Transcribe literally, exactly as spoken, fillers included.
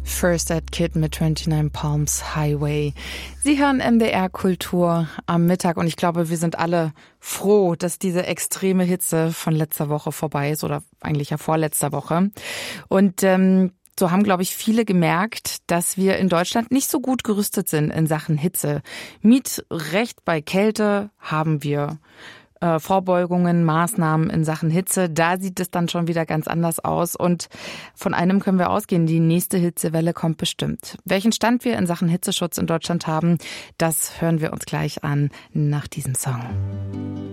First Aid Kit mit neunundzwanzig Palms Highway. Sie hören M D R Kultur am Mittag und ich glaube, wir sind alle froh, dass diese extreme Hitze von letzter Woche vorbei ist oder eigentlich ja vorletzter Woche. Und ähm, so haben, glaube ich, viele gemerkt, dass wir in Deutschland nicht so gut gerüstet sind in Sachen Hitze. Mietrecht bei Kälte haben wir. Äh, Vorbeugungen, Maßnahmen in Sachen Hitze, da sieht es dann schon wieder ganz anders aus. Und von einem können wir ausgehen, die nächste Hitzewelle kommt bestimmt. Welchen Stand wir in Sachen Hitzeschutz in Deutschland haben, das hören wir uns gleich an nach diesem Song.